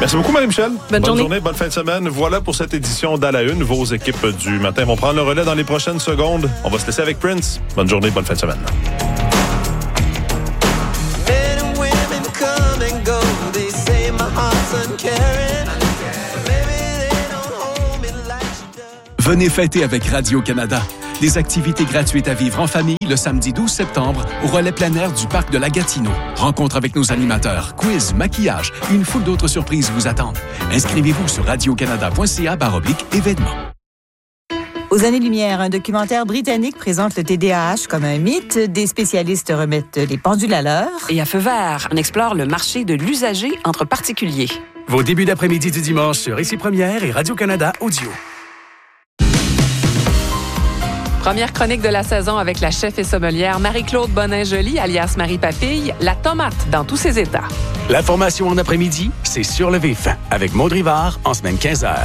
Merci beaucoup, Marie-Michel. Bonne journée, bonne fin de semaine. Voilà pour cette édition d'À la Une. Vos équipes du matin vont prendre le relais dans les prochaines secondes. On va se laisser avec Prince. Bonne journée, bonne fin de semaine. Venez fêter avec Radio-Canada. Des activités gratuites à vivre en famille le samedi 12 septembre au relais plein air du parc de la Gatineau. Rencontre avec nos animateurs, quiz, maquillage et une foule d'autres surprises vous attendent. Inscrivez-vous sur radiocanada.ca/événements. Aux années-lumière, un documentaire britannique présente le TDAH comme un mythe. Des spécialistes remettent les pendules à l'heure. Et à Feu vert, on explore le marché de l'usager entre particuliers. Vos débuts d'après-midi du dimanche sur Ici Première et Radio-Canada Audio. Première chronique de la saison avec la chef et sommelière Marie-Claude Bonin-Joly, alias Marie Papille, la tomate dans tous ses états. L'information en après-midi, c'est Sur le vif, avec Maud Rivard, en semaine 15h.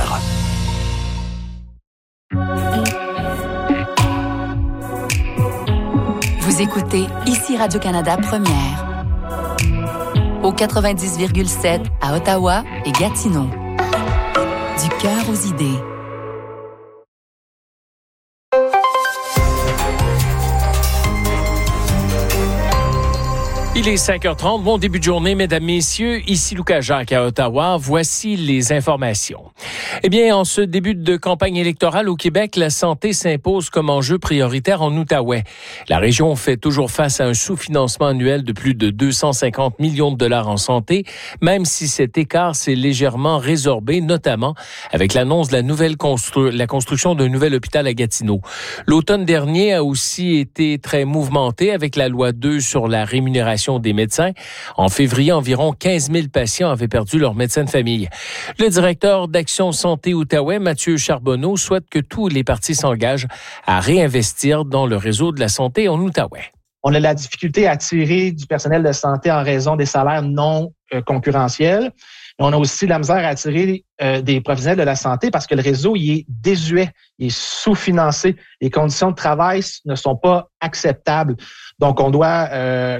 Vous écoutez Ici Radio-Canada Première. Au 90,7 à Ottawa et Gatineau. Du cœur aux idées. Il est 5h30. Bon début de journée, mesdames, messieurs. Ici Lucas Jacques à Ottawa. Voici les informations. Eh bien, en ce début de campagne électorale au Québec, la santé s'impose comme enjeu prioritaire en Outaouais. La région fait toujours face à un sous-financement annuel de plus de 250 millions de dollars en santé, même si cet écart s'est légèrement résorbé, notamment avec l'annonce de la construction d'un nouvel hôpital à Gatineau. L'automne dernier a aussi été très mouvementé avec la loi 2 sur la rémunération des médecins. En février, environ 15 000 patients avaient perdu leur médecin de famille. Le directeur d'Action Santé Outaouais, Mathieu Charbonneau, souhaite que tous les partis s'engagent à réinvestir dans le réseau de la santé en Outaouais. On a la difficulté à attirer du personnel de santé en raison des salaires non concurrentiels. On a aussi la misère à attirer des professionnels de la santé parce que le réseau il est désuet, il est sous-financé. Les conditions de travail ne sont pas acceptables. Donc, on doit,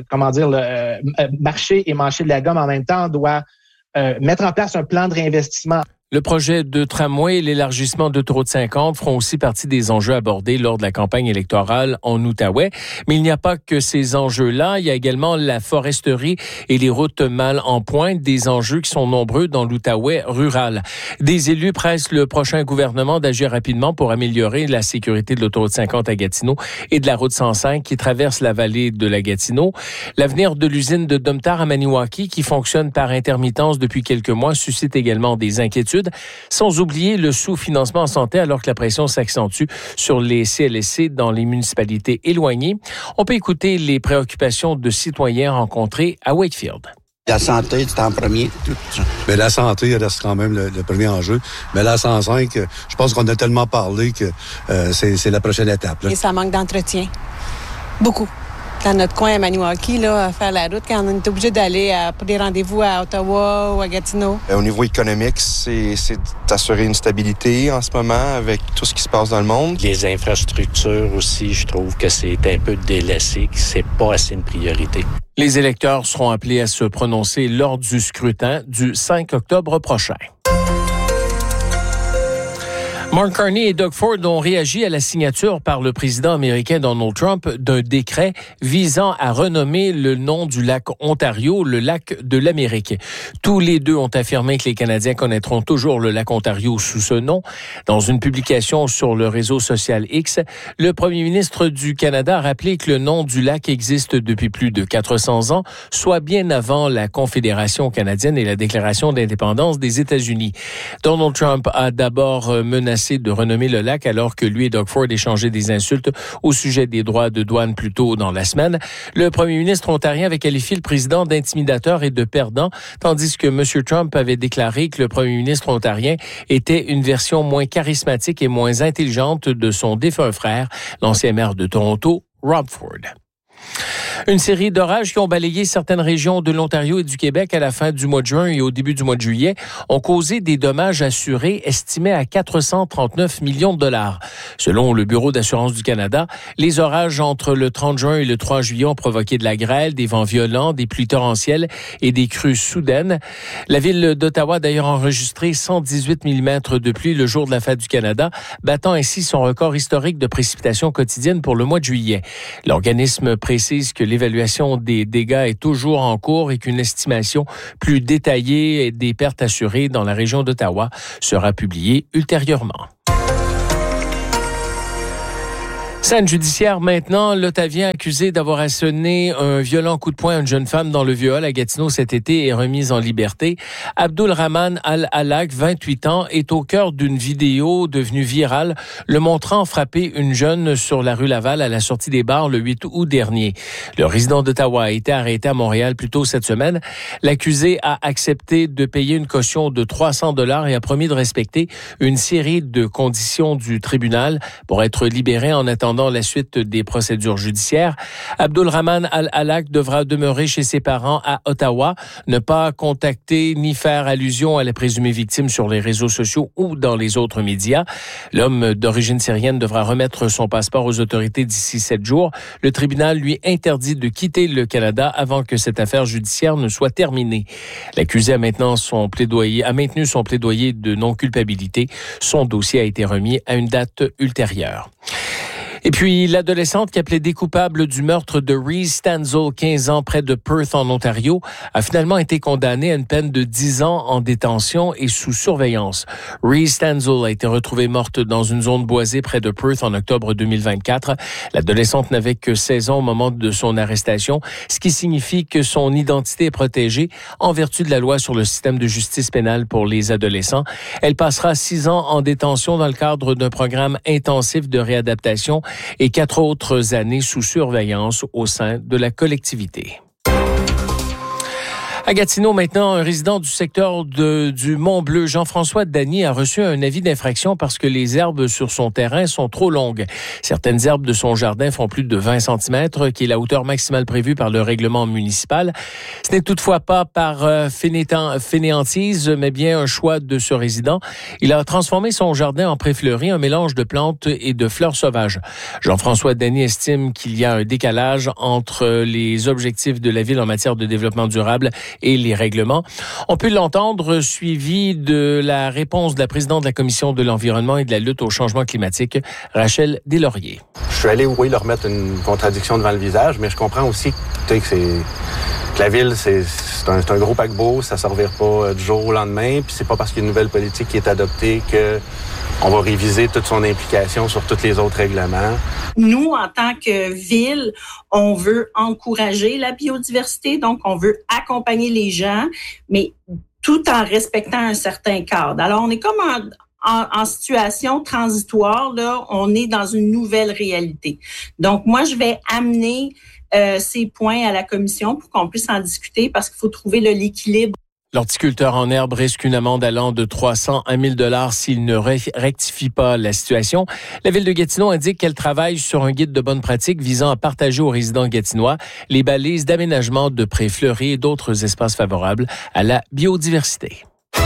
marcher et mâcher de la gomme en même temps. On doit mettre en place un plan de réinvestissement. Le projet de tramway et l'élargissement d'autoroute 50 feront aussi partie des enjeux abordés lors de la campagne électorale en Outaouais. Mais il n'y a pas que ces enjeux-là. Il y a également la foresterie et les routes mal en pointe, des enjeux qui sont nombreux dans l'Outaouais rural. Des élus pressent le prochain gouvernement d'agir rapidement pour améliorer la sécurité de l'autoroute 50 à Gatineau et de la route 105 qui traverse la vallée de la Gatineau. L'avenir de l'usine de Domtar à Maniwaki, qui fonctionne par intermittence depuis quelques mois, suscite également des inquiétudes. Sans oublier le sous-financement en santé alors que la pression s'accentue sur les CLSC dans les municipalités éloignées. On peut écouter les préoccupations de citoyens rencontrés à Wakefield. La santé, c'est en premier. Mais la santé reste quand même le premier enjeu. Mais la 105, je pense qu'on a tellement parlé que c'est la prochaine étape. Là. Et ça manque d'entretien. Beaucoup. Dans notre coin à Maniwaki, là, à faire la route, quand on est obligé d'aller pour des rendez-vous à Ottawa ou à Gatineau. Au niveau économique, c'est d'assurer une stabilité en ce moment avec tout ce qui se passe dans le monde. Les infrastructures aussi, je trouve que c'est un peu délaissé, que c'est pas assez une priorité. Les électeurs seront appelés à se prononcer lors du scrutin du 5 octobre prochain. Mark Carney et Doug Ford ont réagi à la signature par le président américain Donald Trump d'un décret visant à renommer le nom du lac Ontario, le lac de l'Amérique. Tous les deux ont affirmé que les Canadiens connaîtront toujours le lac Ontario sous ce nom. Dans une publication sur le réseau social X, le premier ministre du Canada a rappelé que le nom du lac existe depuis plus de 400 ans, soit bien avant la Confédération canadienne et la déclaration d'indépendance des États-Unis. Donald Trump a d'abord menacé de renommer le lac alors que lui et Doug Ford échangeaient des insultes au sujet des droits de douane plus tôt dans la semaine. Le premier ministre ontarien avait qualifié le président d'intimidateur et de perdant, tandis que M. Trump avait déclaré que le premier ministre ontarien était une version moins charismatique et moins intelligente de son défunt frère, l'ancien maire de Toronto, Rob Ford. Une série d'orages qui ont balayé certaines régions de l'Ontario et du Québec à la fin du mois de juin et au début du mois de juillet ont causé des dommages assurés estimés à 439 millions de dollars. Selon le Bureau d'assurance du Canada, les orages entre le 30 juin et le 3 juillet ont provoqué de la grêle, des vents violents, des pluies torrentielles et des crues soudaines. La ville d'Ottawa a d'ailleurs enregistré 118 mm de pluie le jour de la fête du Canada, battant ainsi son record historique de précipitations quotidiennes pour le mois de juillet. L'organisme précise que l'évaluation des dégâts est toujours en cours et qu'une estimation plus détaillée des pertes assurées dans la région d'Ottawa sera publiée ultérieurement. Scène judiciaire maintenant, l'Ottavien accusé d'avoir asséné un violent coup de poing à une jeune femme dans le Vieux-Hall à Gatineau cet été est remis en liberté. Abdulrahman Al-Halak, 28 ans, est au cœur d'une vidéo devenue virale le montrant frapper une jeune sur la rue Laval à la sortie des bars le 8 août dernier. Le résident d'Ottawa a été arrêté à Montréal plus tôt cette semaine. L'accusé a accepté de payer une caution de 300 $ et a promis de respecter une série de conditions du tribunal pour être libéré en attendant la suite des procédures judiciaires. Abdulrahman Al-Halak devra demeurer chez ses parents à Ottawa, ne pas contacter ni faire allusion à la présumée victime sur les réseaux sociaux ou dans les autres médias. L'homme d'origine syrienne devra remettre son passeport aux autorités d'ici 7 jours. Le tribunal lui interdit de quitter le Canada avant que cette affaire judiciaire ne soit terminée. L'accusé a maintenu son plaidoyer de non-culpabilité. Son dossier a été remis à une date ultérieure. Et puis, l'adolescente qui a plaidé coupable du meurtre de Reese Stanzel, 15 ans, près de Perth, en Ontario, a finalement été condamnée à une peine de 10 ans en détention et sous surveillance. Reese Stanzel a été retrouvée morte dans une zone boisée près de Perth en octobre 2024. L'adolescente n'avait que 16 ans au moment de son arrestation, ce qui signifie que son identité est protégée en vertu de la loi sur le système de justice pénale pour les adolescents. Elle passera 6 ans en détention dans le cadre d'un programme intensif de réadaptation et 4 autres années sous surveillance au sein de la collectivité. À Gatineau, maintenant, un résident du secteur du Mont-Bleu, Jean-François Dany, a reçu un avis d'infraction parce que les herbes sur son terrain sont trop longues. Certaines herbes de son jardin font plus de 20 cm, qui est la hauteur maximale prévue par le règlement municipal. Ce n'est toutefois pas par fainéantise, mais bien un choix de ce résident. Il a transformé son jardin en pré fleuri, un mélange de plantes et de fleurs sauvages. Jean-François Dany estime qu'il y a un décalage entre les objectifs de la ville en matière de développement durable et les règlements. On peut l'entendre, suivi de la réponse de la présidente de la Commission de l'environnement et de la lutte au changement climatique, Rachel Deslauriers. Je suis allé, oui, leur mettre une contradiction devant le visage, mais je comprends aussi que la ville, c'est un gros paquebot, ça ne se revire pas du jour au lendemain, puis c'est pas parce qu'il y a une nouvelle politique qui est adoptée que on va réviser toute son implication sur tous les autres règlements. Nous, en tant que ville, on veut encourager la biodiversité, donc on veut accompagner les gens, mais tout en respectant un certain cadre. Alors, on est comme en situation transitoire, là, on est dans une nouvelle réalité. Donc, moi, je vais amener ces points à la commission pour qu'on puisse en discuter parce qu'il faut trouver l'équilibre. L'horticulteur en herbe risque une amende allant de 300 à 1 000 $ s'il ne rectifie pas la situation. La ville de Gatineau indique qu'elle travaille sur un guide de bonne pratique visant à partager aux résidents gatinois les balises d'aménagement de prés fleuris et d'autres espaces favorables à la biodiversité.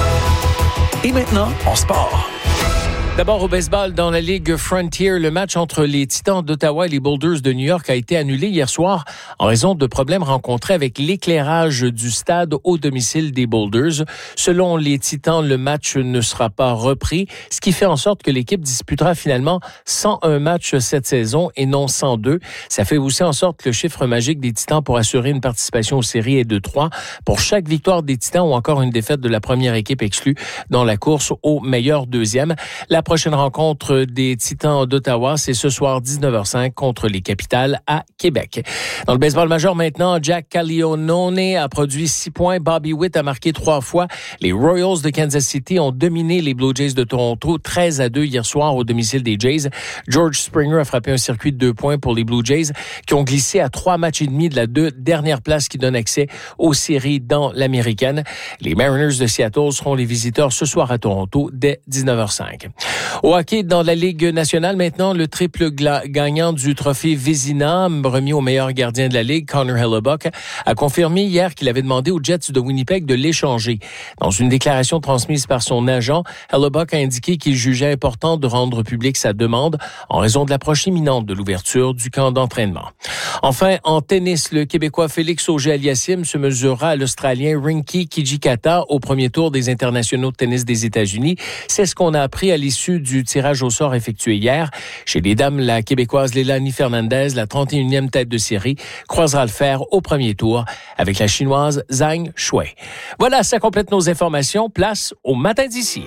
Et maintenant, en sport. D'abord au baseball, dans la Ligue Frontier, le match entre les Titans d'Ottawa et les Boulders de New York a été annulé hier soir en raison de problèmes rencontrés avec l'éclairage du stade au domicile des Boulders. Selon les Titans, le match ne sera pas repris, ce qui fait en sorte que l'équipe disputera finalement 101 matchs cette saison et non 102. Ça fait aussi en sorte que le chiffre magique des Titans pour assurer une participation aux séries est de 3 pour chaque victoire des Titans ou encore une défaite de la première équipe exclue dans la course au meilleur deuxième. La prochaine rencontre des Titans d'Ottawa, c'est ce soir 19h05 contre les Capitals à Québec. Dans le baseball majeur maintenant, Jack Caglianone a produit 6 points. Bobby Witt a marqué 3 fois. Les Royals de Kansas City ont dominé les Blue Jays de Toronto 13-2 hier soir au domicile des Jays. George Springer a frappé un circuit de 2 points pour les Blue Jays qui ont glissé à 3 matchs et demi de la dernière place qui donne accès aux séries dans l'américaine. Les Mariners de Seattle seront les visiteurs ce soir à Toronto dès 19h05. Au hockey, dans la Ligue nationale, maintenant, le triple gagnant du trophée Vézina, remis au meilleur gardien de la Ligue, Connor Hellebuyck, a confirmé hier qu'il avait demandé aux Jets de Winnipeg de l'échanger. Dans une déclaration transmise par son agent, Hellebuyck a indiqué qu'il jugeait important de rendre publique sa demande en raison de l'approche imminente de l'ouverture du camp d'entraînement. Enfin, en tennis, le Québécois Félix Auger-Aliassime se mesurera à l'Australien Rinky Kijikata au premier tour des internationaux de tennis des États-Unis. C'est ce qu'on a appris à l'issue du tirage au sort effectué hier. Chez les dames, la Québécoise Leilani Fernandez, la 31e tête de série, croisera le fer au premier tour avec la Chinoise Zhang Shuai. Voilà, ça complète nos informations. Place au Matin d'ici.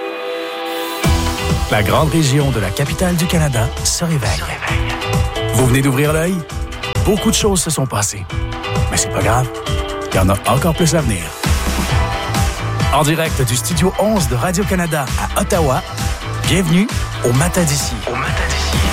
La grande région de la capitale du Canada se réveille. Vous venez d'ouvrir l'œil? Beaucoup de choses se sont passées. Mais c'est pas grave, il y en a encore plus à venir. En direct du Studio 11 de Radio-Canada à Ottawa, bienvenue au Matin d'ici.